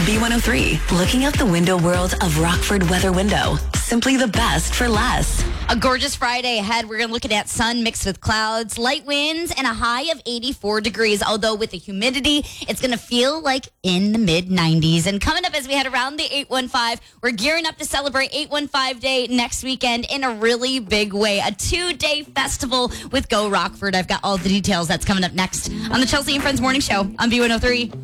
B103, looking out the window world of Rockford Weather Window. Simply the best for less. A gorgeous Friday ahead. We're looking at sun mixed with clouds, light winds, and a high of 84 degrees. Although with the humidity, it's going to feel like in the mid-90s. And coming up as we head around the 815, we're gearing up to celebrate 815 Day next weekend in a really big way. A 2-day festival with Go Rockford. I've got all the details. That's coming up next on the Chelsea and Friends Morning Show on B103.